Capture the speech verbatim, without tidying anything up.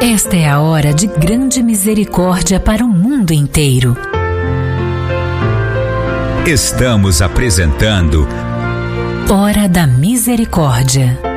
Esta é a hora de grande misericórdia para o mundo inteiro. Estamos apresentando Hora da Misericórdia.